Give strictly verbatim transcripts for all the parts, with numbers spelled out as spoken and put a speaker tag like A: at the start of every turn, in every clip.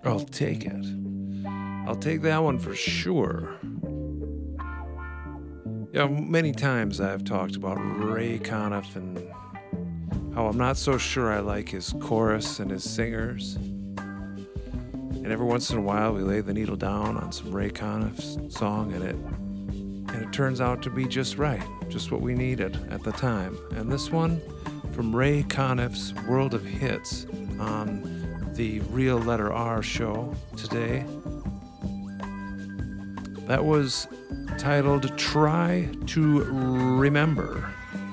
A: I'll take it. I'll take that one for sure. Yeah, many times I've talked about Ray Conniff and how I'm not so sure I like his chorus and his singers. And every once in a while we lay the needle down on some Ray Conniff's song and it and it turns out to be just right, just what we needed at the time. And this one from Ray Conniff's World of Hits on the Real Letter R show today. That was titled Try to Remember.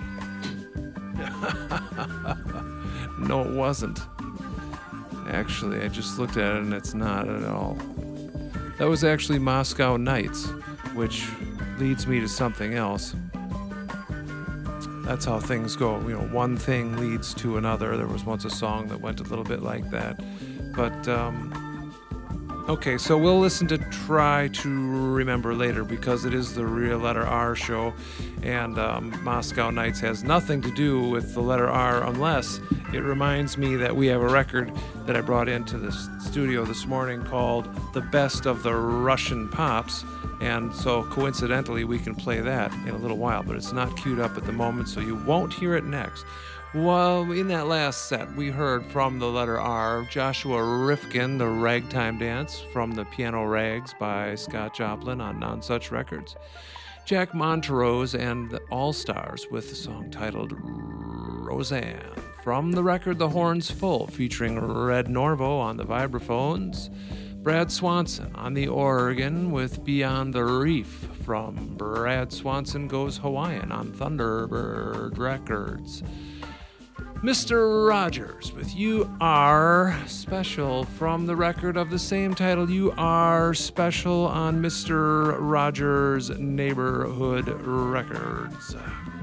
A: No, it wasn't. Actually, I just looked at it and it's not at all. That was actually Moscow Nights, which leads me to something else. That's how things go. You know, one thing leads to another. There was once a song that went a little bit like that. But, um... okay, so we'll listen to Try to Remember later because it is the Real Letter R show, and um, Moscow Nights has nothing to do with the letter R unless it reminds me that we have a record that I brought into the studio this morning called The Best of the Russian Pops, and so coincidentally we can play that in a little while, but it's not queued up at the moment, so you won't hear it next. Well, in that last set, we heard from the letter R, Joshua Rifkin, The Ragtime Dance, from the Piano Rags by Scott Joplin on Nonsuch Records. Jack Montrose and the All-Stars with the song titled Roseanne, from the record The Horns Full, featuring Red Norvo on the vibraphones. Brad Swanson on the organ with Beyond the Reef, from Brad Swanson Goes Hawaiian on Thunderbird Records. Mister Rogers with You Are Special, from the record of the same title, You Are Special, on Mister Rogers Neighborhood Records.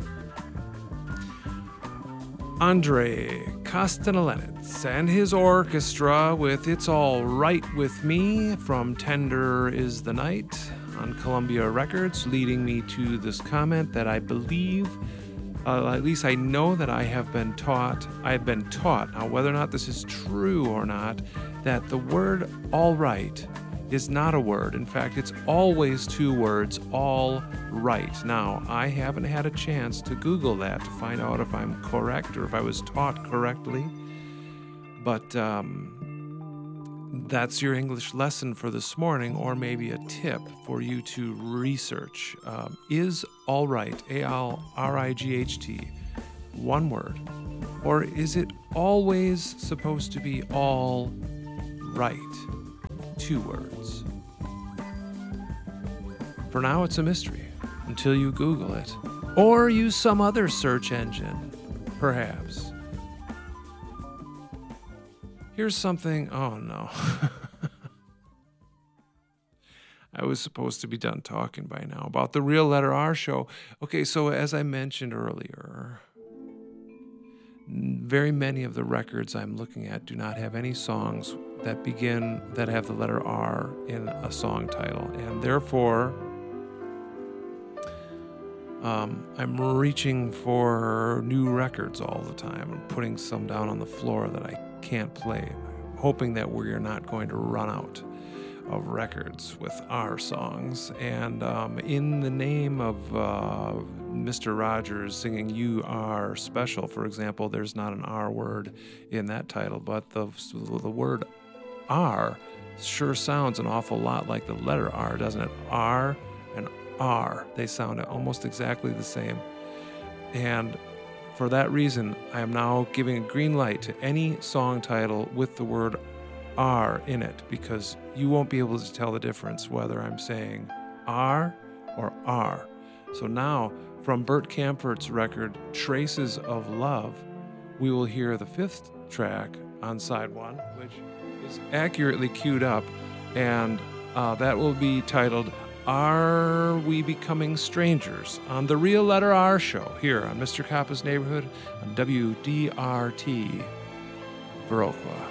A: Andre Kostelanetz and his orchestra with It's All Right With Me, from Tender Is the Night on Columbia Records, leading me to this comment that I believe Uh, at least I know that I have been taught, I have been taught, now whether or not this is true or not, that the word all right is not a word. In fact, it's always two words, all right. Now, I haven't had a chance to Google that to find out if I'm correct or if I was taught correctly, but um, that's your English lesson for this morning, or maybe a tip for you to research. Um, is all right, A L R I G H T, one word? Or is it always supposed to be all right, two words? For now, it's a mystery until you Google it, or use some other search engine, perhaps. Here's something, oh no. I was supposed to be done talking by now about the Real Letter R show. Okay, so as I mentioned earlier, very many of the records I'm looking at do not have any songs that begin, that have the letter R in a song title. And therefore, um, I'm reaching for new records all the time and putting some down on the floor that I can't play, hoping that we're not going to run out of records with our songs. And um, in the name of uh, Mister Rogers singing You Are Special, for example, there's not an R word in that title, but the, the word R sure sounds an awful lot like the letter R, doesn't it? R and R, they sound almost exactly the same. And for that reason, I am now giving a green light to any song title with the word R in it, because you won't be able to tell the difference whether I'm saying R or R. So now, from Bert Kaempfert's record, Traces of Love, we will hear the fifth track on side one, which is accurately queued up, and uh, that will be titled Are We Becoming Strangers, on the Real Letter R show here on Mister Kappa's Neighborhood on W D R T Viroqua.